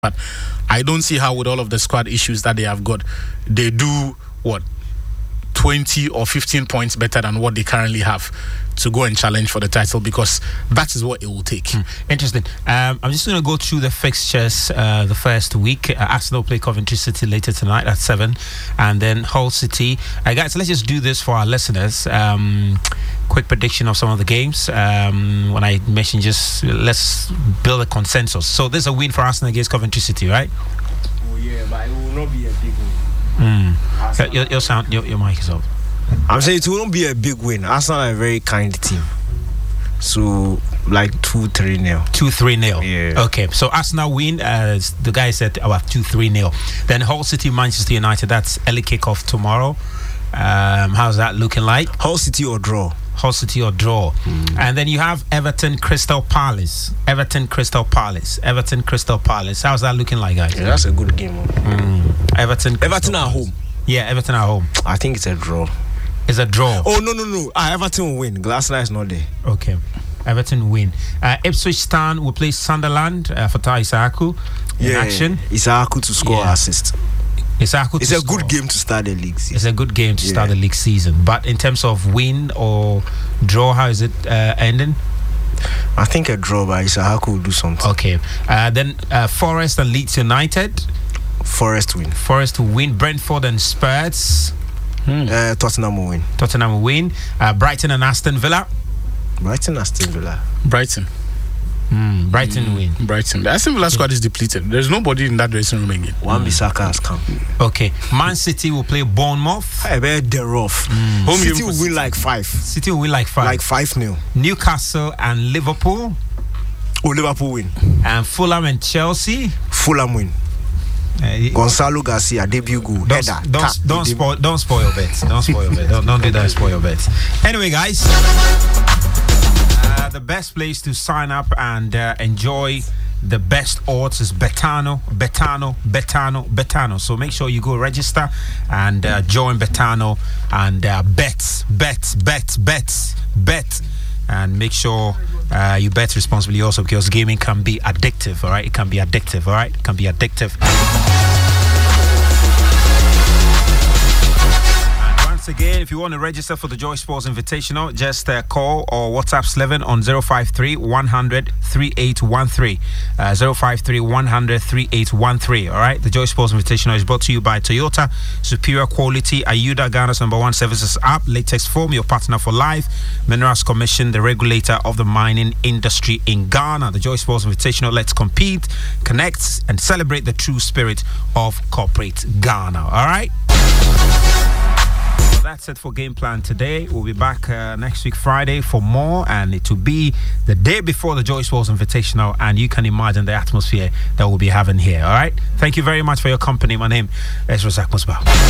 But I don't see how, with all of the squad issues that they have got, they do what 20 or 15 points better than what they currently have to go and challenge for the title, because that is what it will take. Interesting. I'm just going to go through the fixtures the first week. Arsenal play Coventry City later tonight at 7, and then Hull City. Guys, let's just do this for our listeners. Quick prediction of some of the games. When I mentioned, just let's build a consensus. So there's a win for Arsenal against Coventry City, right? Oh yeah, but it will not be a big win. Your mic is off. I'm saying it won't be a big win. Arsenal are a very kind team. So, like 2-3-0. 2-3-0. Yeah. Okay, so Arsenal win. The guy said about 2-3-0. Then Hull City, Manchester United. That's early kickoff tomorrow. How's that looking like? Hull City or draw? Hull City or draw. And then you have Everton Crystal Palace. Everton Crystal Palace. How's that looking like, guys? Yeah, that's a good game. Everton at home. Yeah, Everton at home. I think it's a draw. It's a draw. Oh, no. Everton will win. Glasner is not there. Okay. Everton win. Ipswich Town will play Sunderland for Isaaku in action. Isaaku to score assist. It's a good game to start the league season. It's a good game to start the league season. But in terms of win or draw, how is it ending? I think a draw, but Isaaku will do something. Okay. Then Forest and Leeds United. Forest will win. Brentford and Spurs. Tottenham will win. Brighton and Aston Villa. Brighton win. Brighton. The Aston Villa squad is depleted. There's nobody in that dressing room again. Wan-Bissaka has come. Okay. Man City will play Bournemouth. They're off. City will win like 5. Like 5-0. Newcastle and Liverpool. Liverpool win. And Fulham and Chelsea. Fulham win. Gonzalo Garcia debut goal. Don't spoil your bets. Don't do that. Spoil your bets. Anyway, guys, the best place to sign up and enjoy the best odds is Betano. So make sure you go register and join Betano and bet. And make sure you bet responsibly also, because gaming can be addictive, all right? It can be addictive. And once again, if you want to register for the Joy Sports Invitational, just call or WhatsApp Slevin on 053 100 3813. 053 100 3813, all right? The Joy Sports Invitational is brought to you by Toyota. Superior quality, Ayuda, Ghana's #1 services app, Latex Foam, your partner for life, Minerals Commission, the regulator of the mining industry in Ghana. The Joy Sports Invitational, let's compete, connect, and celebrate the true spirit of corporate Ghana, all right? That's it for Game Plan today. We'll be back next week Friday for more, and it will be the day before the Joy Sports Invitational, and you can imagine the atmosphere that we'll be having here, all right? Thank you very much for your company. My name is Razak Musbah.